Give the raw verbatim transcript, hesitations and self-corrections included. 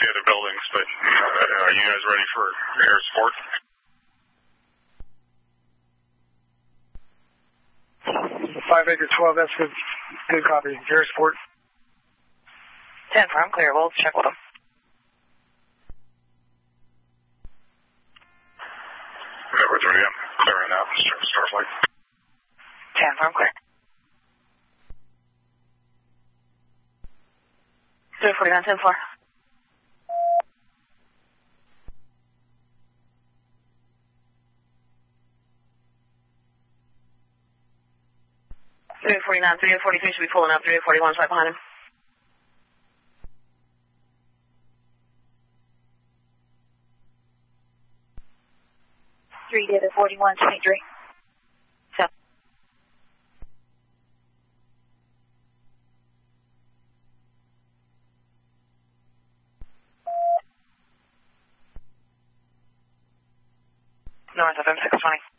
other buildings, but uh, are you guys ready for air support? five acre twelve, that's good. Good copy. Air support. ten four, I'm clear. We'll check with them. Edwards, ready up. Clearing out. Starflight. ten four, I'm clear. three forty-nine, ten four. three forty-nine, three forty-three should be pulling up. three forty-one's right behind him. three David forty-one, twenty-three. So. North of M six twenty.